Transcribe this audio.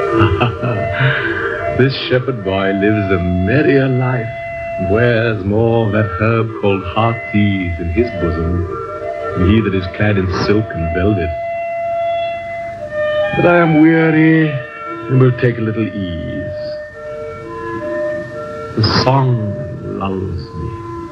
This shepherd boy lives a merrier life and wears more of that herb called heart's ease in his bosom than he that is clad in silk and velvet. But I am weary and will take a little ease. The song lulls me.